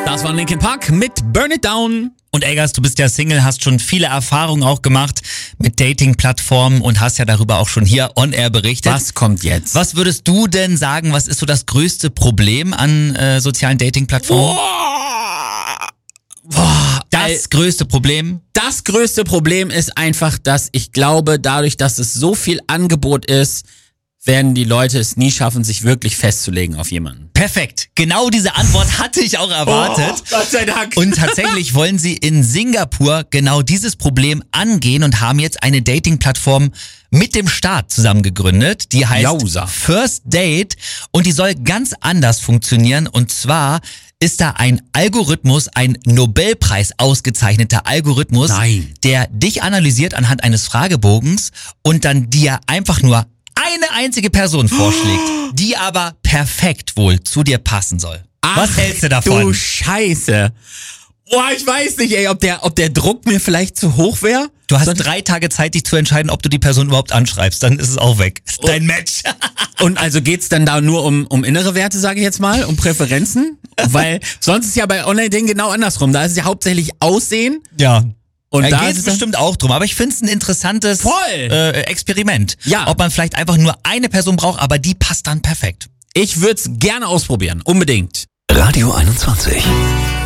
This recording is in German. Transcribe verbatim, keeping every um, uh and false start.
Das war Linkin Park mit Burn It Down. Und Eggers, du bist ja Single, hast schon viele Erfahrungen auch gemacht mit Dating-Plattformen und hast ja darüber auch schon hier on air berichtet. Was kommt jetzt? Was würdest du denn sagen, was ist so das größte Problem an äh, sozialen Dating-Plattformen? Boah. Boah. Das größte Problem? Das größte Problem ist einfach, dass ich glaube, dadurch, dass es so viel Angebot ist, werden die Leute es nie schaffen, sich wirklich festzulegen auf jemanden. Perfekt. Genau diese Antwort hatte ich auch erwartet. Oh, Gott sei Dank. Und tatsächlich wollen sie in Singapur genau dieses Problem angehen und haben jetzt eine Dating-Plattform mit dem Staat zusammen gegründet. Die heißt Jausa. First Date und die soll ganz anders funktionieren. Und zwar ist da ein Algorithmus, ein Nobelpreis ausgezeichneter Algorithmus, Nein. der dich analysiert anhand eines Fragebogens und dann dir einfach nur eine einzige Person vorschlägt, die aber perfekt wohl zu dir passen soll. Ach, was hältst du davon? Du Scheiße. Boah, ich weiß nicht, ey, ob der, ob der Druck mir vielleicht zu hoch wäre. Du hast drei Tage Zeit, dich zu entscheiden, ob du die Person überhaupt anschreibst. Dann ist es auch weg. Ist dein Match. Und also geht's dann da nur um, um innere Werte, sage ich jetzt mal, um Präferenzen? Weil sonst ist ja bei Online-Dingen genau andersrum. Da ist es ja hauptsächlich Aussehen. Ja. Und da da geht ist es es dann- bestimmt auch drum. Aber ich finde es ein interessantes Voll. äh, Experiment. Ja. Ob man vielleicht einfach nur eine Person braucht, aber die passt dann perfekt. Ich würde es gerne ausprobieren. Unbedingt. Radio einundzwanzig.